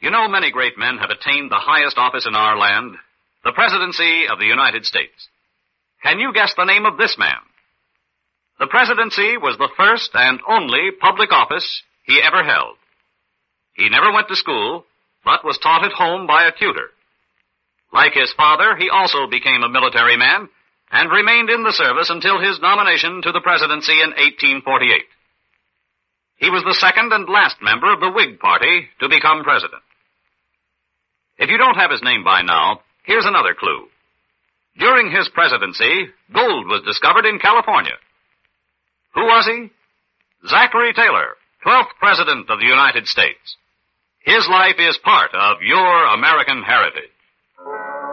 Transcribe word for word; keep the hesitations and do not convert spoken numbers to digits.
You know, many great men have attained the highest office in our land, the presidency of the United States. Can you guess the name of this man? The presidency was the first and only public office he ever held. He never went to school, but was taught at home by a tutor. Like his father, he also became a military man and remained in the service until his nomination to the presidency in eighteen forty-eight. He was the second and last member of the Whig Party to become president. If you don't have his name by now, here's another clue. During his presidency, gold was discovered in California. Who was he? Zachary Taylor, twelfth President of the United States. His life is part of your American heritage.